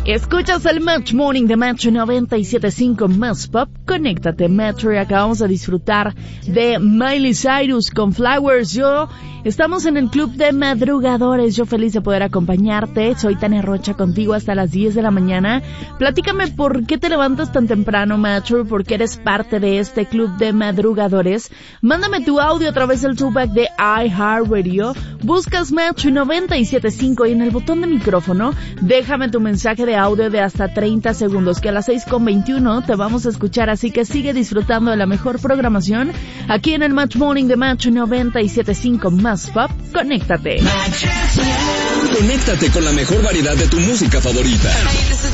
Escuchas el Match Morning de Metro 97.5 Más Pop. Conéctate, Metro, y acabamos de disfrutar de Miley Cyrus con Flowers. Estamos en el club de madrugadores. Yo feliz de poder acompañarte. Soy Tania Rocha contigo hasta las 10 de la mañana. Platícame por qué te levantas tan temprano, Metro, por qué eres parte de este club de madrugadores. Mándame tu audio a través del throwback de iHeartRadio. Buscas Metro 97.5 y en el botón de micrófono déjame tu mensaje de audio de hasta 30 segundos, que a las 6:21 te vamos a escuchar, así que sigue disfrutando de la mejor programación aquí en el Match Morning de Match 97.5 Más Pop. Conéctate. Conéctate con la mejor variedad de tu música favorita.